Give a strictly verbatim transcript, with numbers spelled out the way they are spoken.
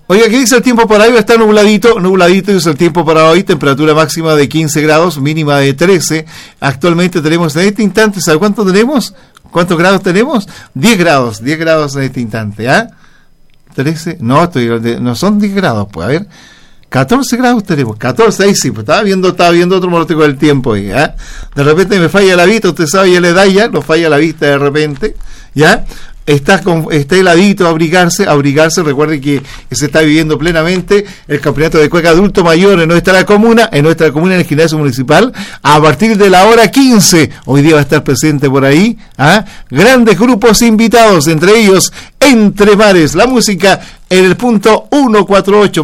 Oiga, ¿qué dice el tiempo para hoy? Está nubladito, nubladito dice el tiempo para hoy, temperatura máxima de quince grados, mínima de trece. Actualmente tenemos en este instante, ¿sabe cuánto tenemos? ¿Cuántos grados tenemos? diez grados, diez grados en este instante, ¿ah? trece, no, estoy, no son diez grados, pues, a ver, catorce grados tenemos, catorce, ahí sí, pues estaba viendo, estaba viendo otro monótico del tiempo ahí, ¿ah? De repente me falla la vista, usted sabe, ya le da ya, nos falla la vista de repente, ¿ya? Está, con, está heladito, abrigarse, abrigarse. Recuerden que, que se está viviendo plenamente el campeonato de cueca adulto mayor en nuestra comuna, en nuestra comuna, en el gimnasio municipal, a partir de la hora quince. Hoy día va a estar presente por ahí, ¿ah? Grandes grupos invitados, entre ellos Entre Mares, la música en el punto ciento cuarenta y ocho.